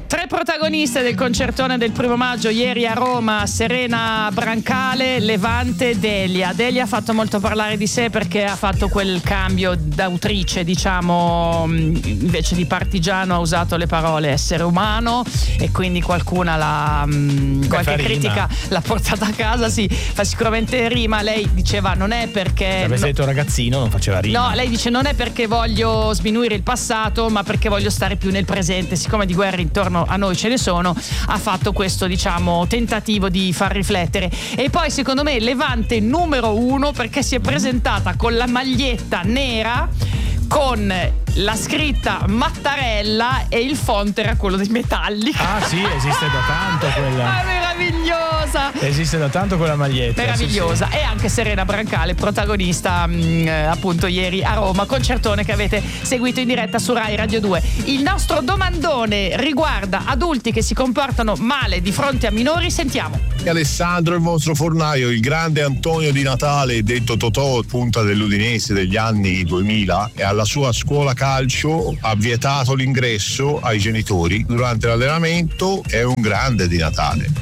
Tre protagoniste del concertone del 1° maggio ieri a Roma: Serena Brancale, Levante, Delia. Delia ha fatto molto parlare di sé perché ha fatto quel cambio d'autrice, diciamo, invece di partigiano ha usato le parole essere umano, e quindi qualcuna qualche critica l'ha portata a casa. Sì, fa sicuramente rima. Lei diceva non è perché, se avesse detto ragazzino non faceva rima. No, lei dice non è perché voglio sminuire il passato, ma perché voglio stare più nel presente. Siccome di guerre intorno a noi ce ne sono, ha fatto questo, diciamo, tentativo di far riflettere. E poi secondo me Levante numero 1 perché si è presentata con la maglietta nera con la scritta Mattarella e il font era quello di Metallica. Ah sì, esiste da tanto quella. È meravigliosa. Esiste da tanto quella maglietta. Meravigliosa. Sì. E anche Serena Brancale, protagonista appunto ieri a Roma, concertone che avete seguito in diretta su Rai Radio 2. Il nostro domandone riguarda adulti che si comportano male di fronte a minori. Sentiamo. Alessandro, il vostro fornaio, il grande Antonio Di Natale, detto Totò, punta dell'Udinese degli anni 2000, e alla sua scuola calcio ha vietato l'ingresso ai genitori durante l'allenamento. È un grande Di Natale.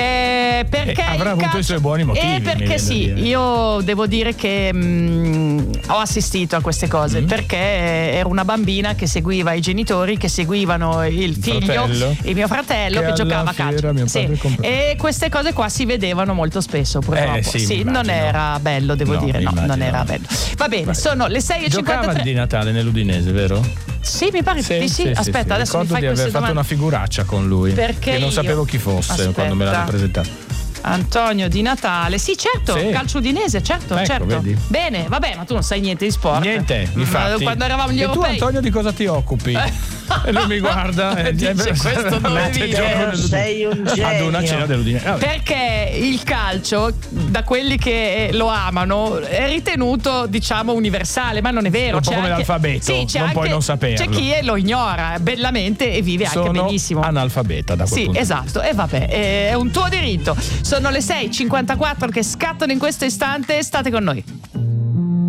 Perché avrà avuto i suoi buoni motivi. Perché sì, io devo dire che ho assistito a queste cose perché ero una bambina che seguiva i genitori che seguivano il figlio, il mio fratello che giocava a calcio. Sì. E queste cose qua si vedevano molto spesso, purtroppo. Sì, non era bello, devo dire. No, non era bello. Va bene, sono le 6:53. Giocava Di Natale nell'Udinese, vero? Sì, mi pare di sì. Aspetta, adesso mi fai di aver fatto una figuraccia con lui. Perché che non sapevo chi fosse quando me l'hanno presentato. Antonio Di Natale, sì, certo, sì. Calcio udinese, certo, ecco, certo. Vedi. Bene, vabbè, ma tu non sai niente di sport. Niente, infatti. Quando eravamo gli europei. E tu, Antonio, di cosa ti occupi? E lui mi guarda e dice questo dovevi sei un genio. Ad una cena dell'Udinese. Perché il calcio, da quelli che lo amano, è ritenuto, diciamo, universale, ma non è vero. Un po' come l'alfabeto, sì, non puoi non saperlo. C'è chi lo ignora bellamente e vive anche benissimo. Analfabeta da quel punto. Sì, esatto, e vabbè, è un tuo diritto. Sono le 6:54 che scattano in questo istante, state con noi.